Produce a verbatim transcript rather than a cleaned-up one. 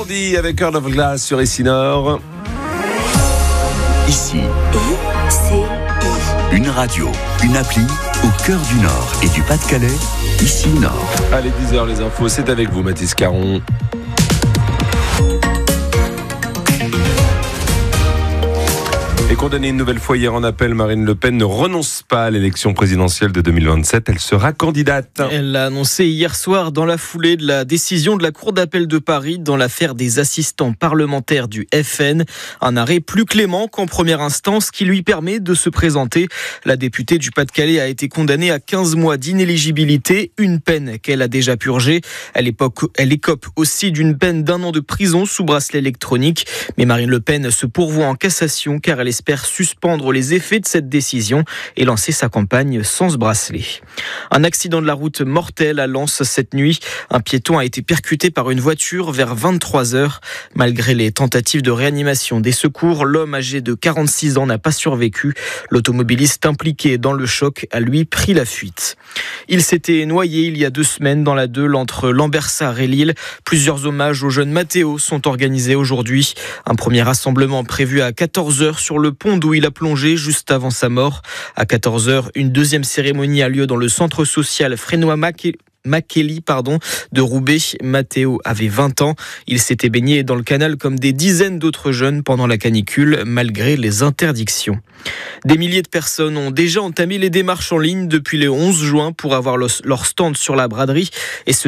Blondie avec Heart of Glass sur Ici Nord. Ici, I C I. une radio, une appli au cœur du Nord et du Pas-de-Calais. Ici Nord. Allez, dix heures les infos, c'est avec vous Mathis Caron. Et condamnée une nouvelle fois hier en appel, Marine Le Pen ne renonce pas à l'élection présidentielle de deux mille vingt-sept. Elle sera candidate. Elle l'a annoncé hier soir dans la foulée de la décision de la Cour d'appel de Paris dans l'affaire des assistants parlementaires du F N. Un arrêt plus clément qu'en première instance qui lui permet de se présenter. La députée du Pas-de-Calais a été condamnée à quinze mois d'inéligibilité, une peine qu'elle a déjà purgée. Elle écope aussi d'une peine d'un an de prison sous bracelet électronique. Mais Marine Le Pen se pourvoit en cassation car elle espère suspendre les effets de cette décision et lancer sa campagne sans ce bracelet. Un accident de la route mortel à Lens cette nuit. Un piéton a été percuté par une voiture vers vingt-trois heures. Malgré les tentatives de réanimation des secours, l'homme âgé de quarante-six ans n'a pas survécu. L'automobiliste impliqué dans le choc a lui pris la fuite. Il s'était noyé il y a deux semaines dans la Deule entre Lambersart et Lille. Plusieurs hommages au jeune Mathéo sont organisés aujourd'hui. Un premier rassemblement prévu à quatorze heures sur le pont d'où il a plongé juste avant sa mort. À quatorze heures, une deuxième cérémonie a lieu dans le centre social Frénois-Maquet. Makeli, pardon, de Roubaix. Mathéo avait vingt ans. Il s'était baigné dans le canal comme des dizaines d'autres jeunes pendant la canicule, malgré les interdictions. Des milliers de personnes ont déjà entamé les démarches en ligne depuis le onze juin pour avoir leur stand sur la braderie et se